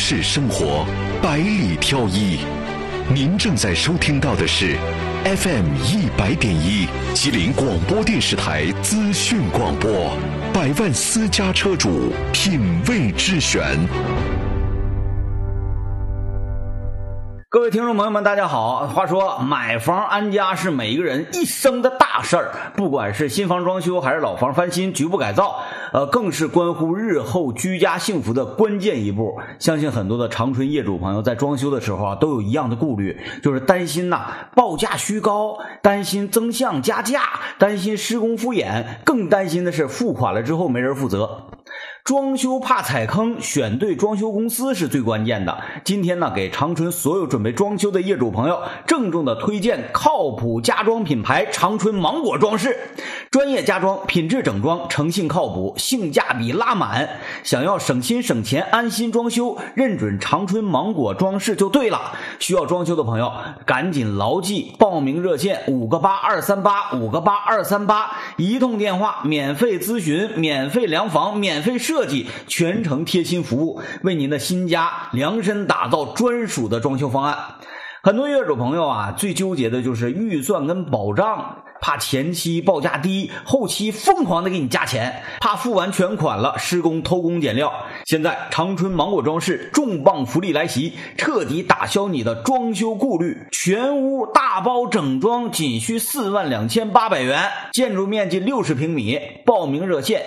市生活，百里挑一。您正在收听到的是 FM100.1 吉林广播电视台资讯广播，百万私家车主品味之选。 各位听众朋友们大家好，话说买房安家是每一个人一生的大事儿，不管是新房装修还是老房翻新局部改造，更是关乎日后居家幸福的关键一步。相信很多的长春业主朋友在装修的时候都有一样的顾虑，就是担心报价虚高，担心增项加价，担心施工敷衍，更担心的是付款了之后没人负责。装修怕踩坑，选对装修公司是最关键的。今天给长春所有准备装修的业主朋友郑重的推荐靠谱家装品牌长春芒果装饰，专业家装，品质整装，诚信靠谱，性价比拉满。想要省心省钱安心装修，认准长春芒果装饰就对了。需要装修的朋友赶紧牢记报名热线58238，58238，一通电话免费咨询，免费量房，免费设计，全程贴心服务，为您的新家量身打造专属的装修方案。很多业主朋友最纠结的就是预算跟保障，怕前期报价低，后期疯狂的给你加钱，怕付完全款了施工偷工减料。现在长春芒果装饰重磅福利来袭，彻底打消你的装修顾虑，全屋大包整装仅需42800元，建筑面积60平米。报名热线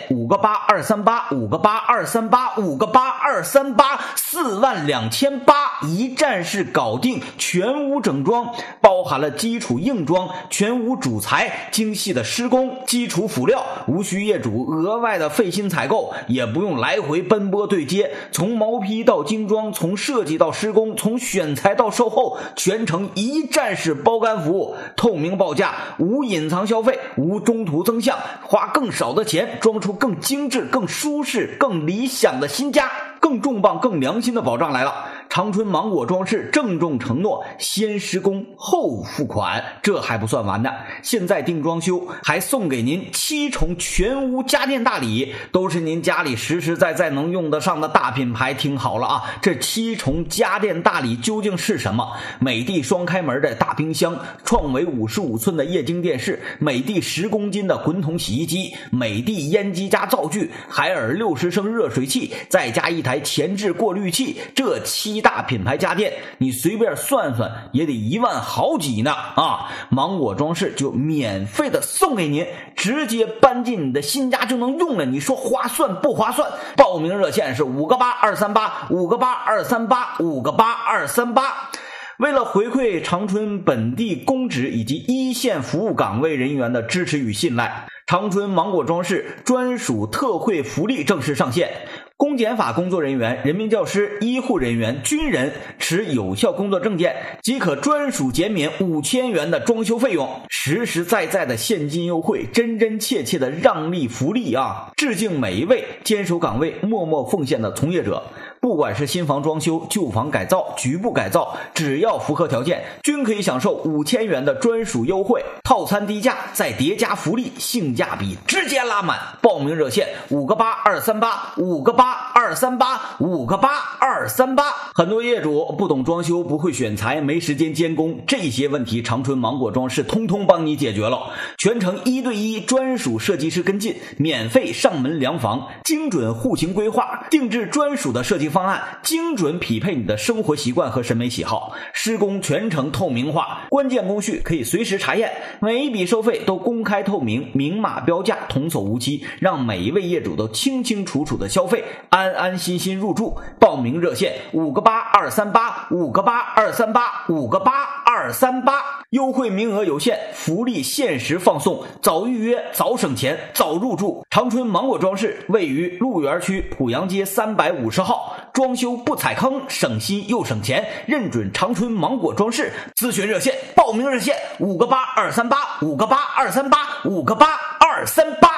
58238，58238，58238，42800，一站式搞定，全屋整装，包含了基础硬装、全屋主材、精细的施工、基础辅料，无需业主额外的费心采购，也不用来回奔波对接，从毛坯到精装，从设计到施工，从选材到售后，全程一站式包干服务，透明报价，无隐藏消费，无中途增项，花更少的钱装出更精致、更舒适、更理想的新家。更重磅更良心的保障来了，长春芒果装饰郑重承诺先施工后付款。这还不算完的，现在订装修还送给您7重全屋家电大礼，都是您家里实实在在能用得上的大品牌。听好了这7重家电大礼究竟是什么？美的双开门的大冰箱，创维55寸的液晶电视，美的10公斤的滚筒洗衣机，美的烟机加灶具，海尔60升热水器，再加一台前置过滤器，这7大品牌家电你随便算算也得1万好几呢芒果装饰就免费的送给您，直接搬进你的新家就能用了，你说划算不划算？报名热线是58238，58238，58238。为了回馈长春本地公职以及一线服务岗位人员的支持与信赖，长春芒果装饰专属特惠福利正式上线。公检法工作人员、人民教师、医护人员、军人持有效工作证件即可专属减免5000元的装修费用，实实在在的现金优惠，真真切切的让利福利致敬每一位坚守岗位、默默奉献的从业者。不管是新房装修、旧房改造、局部改造，只要符合条件，均可以享受5000元的专属优惠，套餐低价再叠加福利，性价比直接拉满。报名热线58238，58238，58238。很多业主不懂装修，不会选材，没时间监工，这些问题长春芒果装饰通通帮你解决了，全程1对1专属设计师跟进，免费上门量房，精准户型规划，定制专属的设计方案，精准匹配你的生活习惯和审美喜好，施工全程透明化，关键工序可以随时查验，每一笔收费都公开透明，明码标价，童叟无欺，让每一位业主都清清楚楚的消费，安安心心入住。报名热线58238，58238，58238，优惠名额有限，福利限时放送，早预约早省钱早入住。长春芒果装饰位于鹿园区濮阳街350号，装修不踩坑，省心又省钱，认准长春芒果装饰。咨询热线报名热线58238，58238，58238。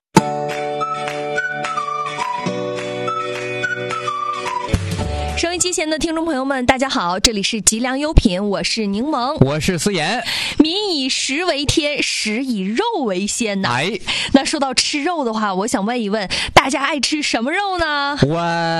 收音机前的听众朋友们大家好，这里是吉良优品，我是柠檬， 我是思妍。 民以食为天，食以肉为先呐。那说到吃肉的话，我想问一问大家爱吃什么肉呢？